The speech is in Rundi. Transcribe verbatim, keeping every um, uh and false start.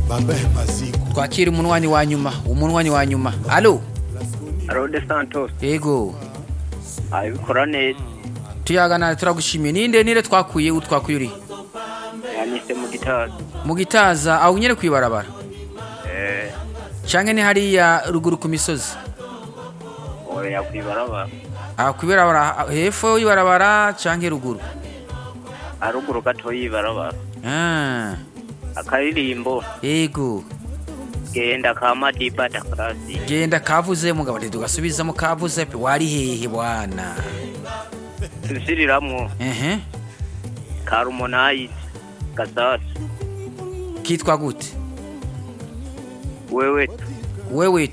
twakira umunwani wa nyuma umunwani wa nyuma allo Allo de Santos yego abikora neza tuyagana turagushimiye ninde nire twakuye utwakuye uri yanise mu gitaza mu gitaza aho nyere kwibarabara eh canke ni hariya ruguru ku misozi oya kwibarabara ah kwibarabara hepfo yibarabara canke ruguru aruguru gato yibarabara ah akaririmbo yego genda kama diba takrasi genda kavuze mugabo ntidugasubiza mu kavuze pe wari hehe bwana tusiriramwo ehe Harmonize Gasas kitwa gute wewe wewe